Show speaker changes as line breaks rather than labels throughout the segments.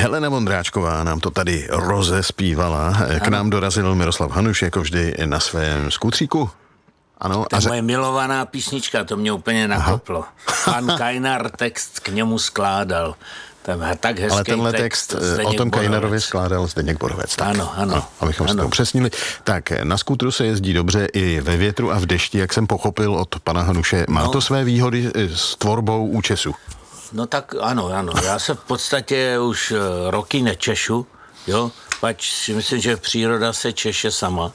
Helena Vondráčková nám to tady rozespívala. K nám dorazil Miroslav Hanuš, jako vždy na svém skutříku. Ano.
To je moje milovaná písnička, to mě úplně nakoplo. Pan Kajnar text k němu skládal. Tak hezký.
Ale tenhle text o tom Kajnarovi skládal Zdeněk Borovec.
Ano.
Abychom si to upřesnili. Tak na skútru se jezdí dobře i ve větru a v dešti, jak jsem pochopil od pana Hanuše. Má to své výhody s tvorbou účesu?
No tak ano. Já se v podstatě už roky nečešu, jo, pač si myslím, že příroda se češe sama.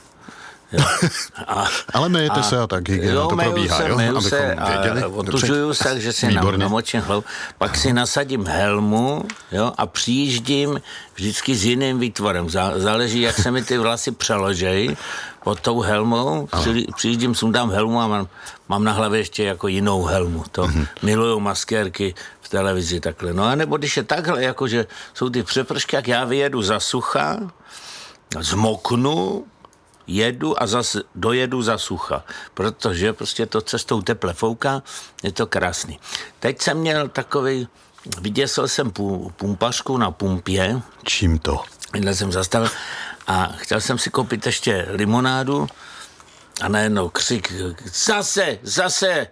Ale myjete se a tak hygiena to probíhá, jo?
Myju se a otužuju se, takže si namočím hlavu. Pak si nasadím helmu, jo, a přijíždím vždycky s jiným výtvorem. Záleží, jak se mi ty vlasy přeložejí pod tou helmou. Přijíždím, sundám helmu a mám na hlavě ještě jako jinou helmu. To milujou maskérky v televizi takhle. No a nebo když je takhle, jakože jsou ty přepršky, jak já vyjedu za sucha, zmoknu, jedu a zase dojedu za sucha, protože prostě to cestou teple fouká, je to krásný. Teď jsem měl takovej, vyděsil jsem pumpařku na pumpě.
Čím to?
Jdel jsem zastavil a chtěl jsem si koupit ještě limonádu a najednou křik, zase,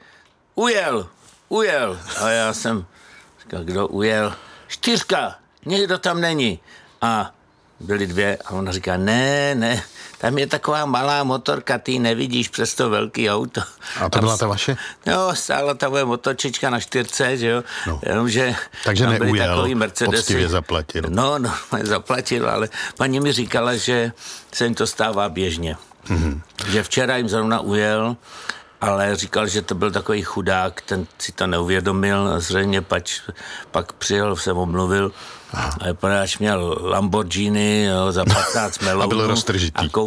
ujel. A já jsem říkal, kdo ujel? 4, někdo tam není. A byly 2 a ona říká, ne, tam je taková malá motorka, ty nevidíš přes to velký auto.
A to byla ta vaše?
Jo, stála ta moje motorčička na 4, že jo. No. Jenomže
takže neujel, poctivě zaplatil.
No, zaplatil, ale paní mi říkala, že se jim to stává běžně. Že včera jim zrovna ujel, ale říkal, že to byl takový chudák, ten si to neuvědomil, zřejmě pak přijel, jsem omluvil, poněvadž měl Lamborghini, jo, za 15 melounů.
A byl roztržitý.
A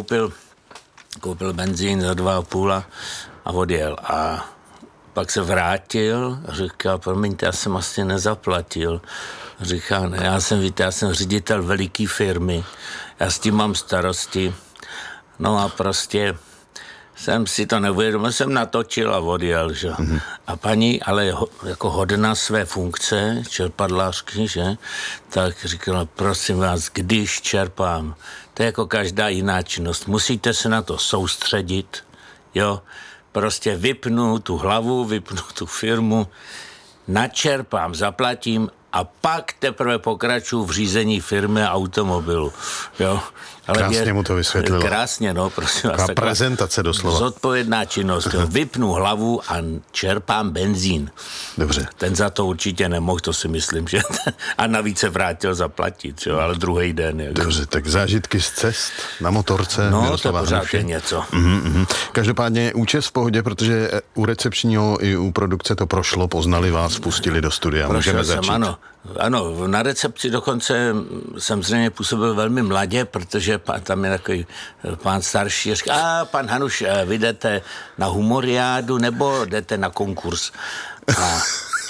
koupil benzín za 2,5 a odjel. A pak se vrátil a říkal, promiňte, já jsem asi nezaplatil. Říkal, ne, já jsem ředitel veliký firmy, já s tím mám starosti. No a prostě jsem si to neuvědomil, jsem natočil a odjel, že? A paní, ale jako hodná své funkce, čerpadlářky, že? Tak říkala, prosím vás, když čerpám, to je jako každá jiná činnost, musíte se na to soustředit, jo? Prostě vypnu tu hlavu, vypnu tu firmu, načerpám, zaplatím a pak teprve pokračuju v řízení firmy a automobilu, jo? Ale
krásně mu to vysvětlilo.
Krásně, no, prosím vás.
Taková prezentace doslova.
Zodpovědná činnost. Vypnu hlavu a čerpám benzín.
Dobře.
Ten za to určitě nemohl, to si myslím, že... A navíc se vrátil zaplatit, jo, ale druhý den.
Dobře, tak zážitky z cest na motorce.
No, to pořád je něco.
Každopádně účes v pohodě, protože u recepčního i u produkce to prošlo, poznali vás, pustili do studia. Můžeme začít.
Ano, na recepci dokonce jsem zřejmě působil velmi mladě, protože tam je takový pán starší a říká, pan Hanuš, vy jdete na humoriádu nebo jdete na konkurs? A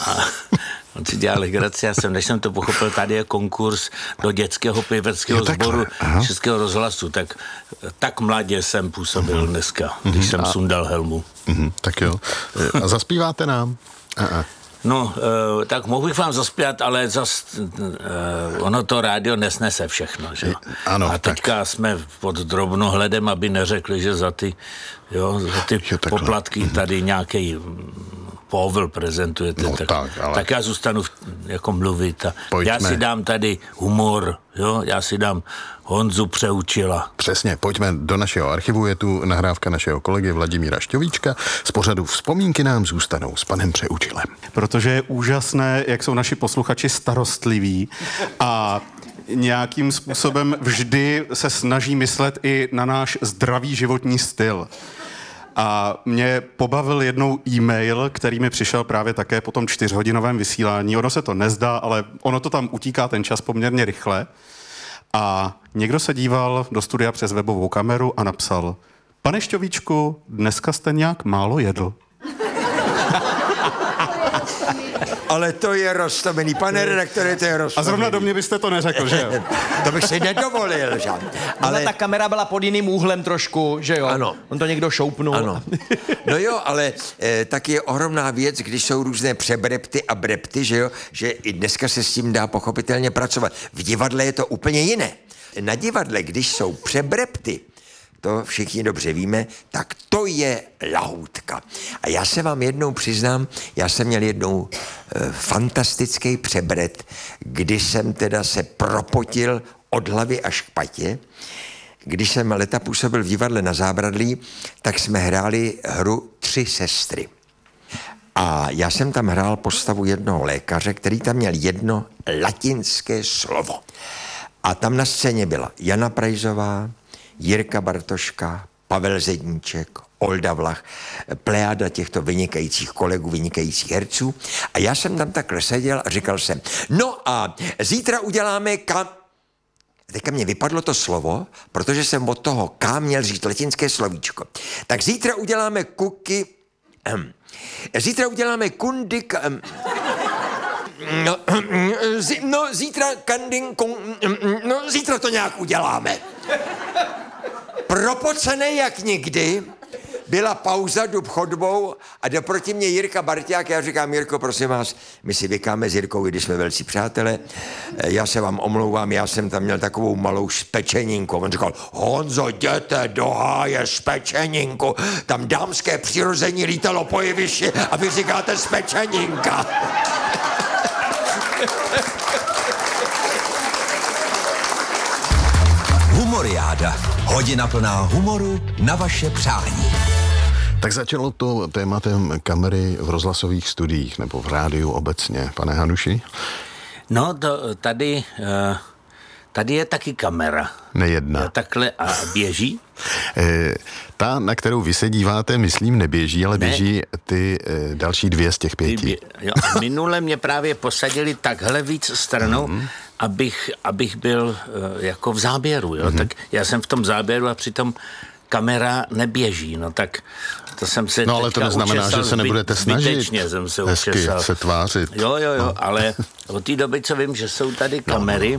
on si dělal legraci, než jsem to pochopil, tady je konkurs do dětského pěveckého sboru Českého rozhlasu, tak mladě jsem působil dneska, když jsem sundal helmu.
Tak jo. A zaspíváte nám?
No, tak mohu bych vám zaspět, ale ono to rádio nesnese všechno, že?
Ano,
a teďka jsme pod drobnohledem, aby neřekli, že za ty poplatky tady nějaký Povel prezentujete.
No,
tak já zůstanu jako mluvit. Já si dám tady humor, jo? Já si dám Honzu Přeučila.
Přesně, pojďme do našeho archivu, je tu nahrávka našeho kolegy Vladimíra Šťovíčka. Z pořadu Vzpomínky nám zůstanou s panem Přeučilem.
Protože je úžasné, jak jsou naši posluchači starostliví a nějakým způsobem vždy se snaží myslet i na náš zdravý životní styl. A mě pobavil jednou e-mail, který mi přišel právě také po tom 4hodinovém vysílání. Ono se to nezdá, ale ono to tam utíká ten čas poměrně rychle. A někdo se díval do studia přes webovou kameru a napsal: Pane Šťovíčku, dneska jste nějak málo jedl.
Ale to je roztomený, pane redaktore, to je roztomený.
A zrovna do mě byste to neřekl, že jo?
To bych si nedovolil, že?
Ale ta kamera byla pod jiným úhlem trošku, že jo?
Ano.
On to někdo šoupnul.
Ano. No jo, ale tak je ohromná věc, když jsou různé přebrepty a brepty, že jo? Že i dneska se s tím dá pochopitelně pracovat. V divadle je to úplně jiné. Na divadle, když jsou přebrepty, to všichni dobře víme, tak to je lahůdka. A já se vám jednou přiznám, já jsem měl jednou fantastický přebret, kdy jsem teda se propotil od hlavy až k patě. Když jsem leta působil v divadle na Zábradlí, tak jsme hráli hru 3 sestry. A já jsem tam hrál postavu jednoho lékaře, který tam měl jedno latinské slovo. A tam na scéně byla Jana Prajzová, Jirka Bartoška, Pavel Zedníček, Olda Vlach, plejáda těchto vynikajících kolegů, vynikajících herců. A já jsem tam takhle seděl a říkal jsem, no a zítra uděláme Teďka mě vypadlo to slovo, protože jsem od toho K měl říct latinské slovíčko. Tak zítra uděláme zítra uděláme kundik... zítra to nějak uděláme. Propocenej jak nikdy, byla pauza, jdu chodbou a jde proti mě Jirka Barťák. Já říkám, Jirko, prosím vás, my si vykáme s Jirkou, když jsme velcí přátelé. Já se vám omlouvám, já jsem tam měl takovou malou špečeninku. On říkal, Honzo, jděte do háje špečeninku. Tam dámské přirození lítalo po jevišti a vy říkáte špečeninka.
Humoriáda. Hodina plná humoru na vaše přání.
Tak začalo to tématem kamery v rozhlasových studiích nebo v rádiu obecně, pane Hanuši?
No, tady je taky kamera.
Nejedna.
Takhle a běží?
Ta, na kterou vy se díváte, myslím, neběží, ale běží ty další 2 z těch 5.
Minule mě právě posadili takhle víc stranou, abych byl jako v záběru. Jo? Tak já jsem v tom záběru a přitom kamera neběží. No tak to jsem se
ale to neznamená, že se nebudete snažit.
Zbytečně jsem se
hezky
učesal.
Se tvářit.
Jo, ale od té doby, co vím, že jsou tady kamery,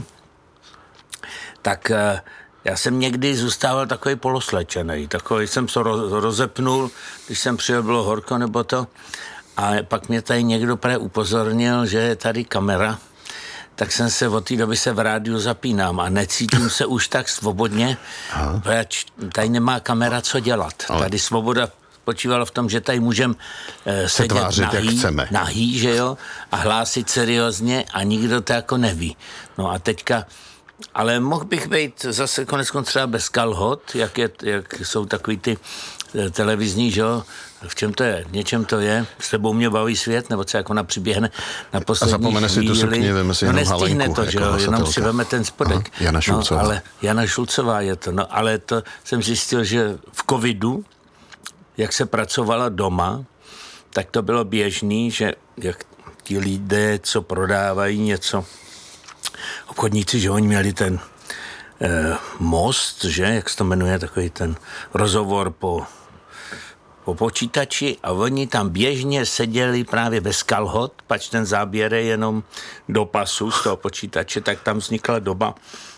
tak já jsem někdy zůstával takový poloslečený. Takový jsem se rozepnul, když jsem přijel, bylo horko nebo to. A pak mě tady někdo upozornil, že je tady kamera. Tak jsem se od té doby se v rádiu zapínám a necítím se už tak svobodně, protože tady nemá kamera co dělat. Tady svoboda spočívala v tom, že tady můžeme sedět nahý, že jo, a hlásit seriózně a nikdo to jako neví. No a teďka, ale mohl bych být zase koneckonců třeba bez kalhot, jak jsou takový ty televizní, že jo, v čem to je, něčem to je, s tebou mě baví svět, nebo co jako napřiběhne na poslední chvíli. A zapomene
si tu sukni, veme si jenom halenku.
Nestihne to, že jo, jenom si veme ten spodek.
Jana Šulcová.
Ale Jana Šulcová je to, no, ale to jsem zjistil, že v covidu, jak se pracovala doma, tak to bylo běžný, že jak ti lidé, co prodávají něco, obchodníci, že oni měli ten most, že, jak se to jmenuje, takový ten rozhovor po počítači a oni tam běžně seděli právě bez kalhot, pač ten záběr je jenom do pasu z toho počítače, tak tam vznikla doba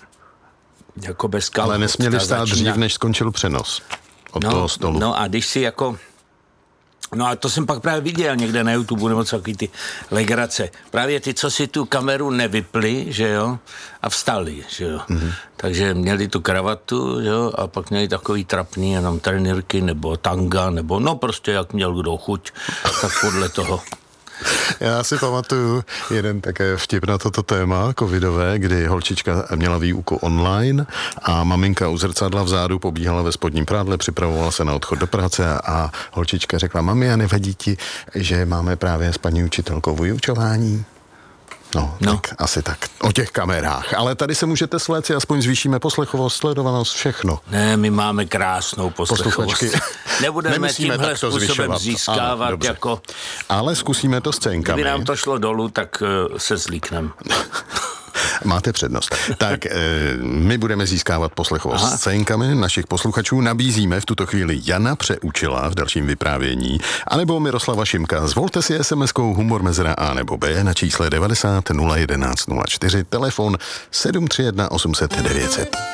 jako bez kalhot.
Ale nesměli stát dřív, než skončil přenos od toho stolu.
No a když si jako... No a to jsem pak právě viděl někde na YouTube nebo co ty legrace. Právě ty, co si tu kameru nevypli, že jo, a vstali, že jo. Mm-hmm. Takže měli tu kravatu, že jo, a pak měli takový trapný jenom trenýrky nebo tanga, nebo no prostě jak měl kdo chuť, tak podle toho.
Já si pamatuju jeden také vtip na toto téma covidové, kdy holčička měla výuku online a maminka u zrcadla vzadu pobíhala ve spodním prádle, připravovala se na odchod do práce a holčička řekla, mami, a nevadí ti, že máme právě s paní učitelkou vyučování? No, tak asi tak. O těch kamerách. Ale tady se můžete sléct, aspoň zvýšíme poslechovost, sledovanost, všechno.
Ne, my máme krásnou poslechovost. Nebudeme tímhle způsobem získávat ano, jako...
Ale zkusíme to scénkami.
Kdyby nám to šlo dolů, tak se zlíkneme.
Máte přednost. Tak, my budeme získávat poslechovost scénkami našich posluchačů. Nabízíme v tuto chvíli Jana Přeučila v dalším vyprávění, anebo Miroslava Šimka. Zvolte si SMS-kou humor mezera A nebo B na čísle 90 011 04, telefon 731 800 900.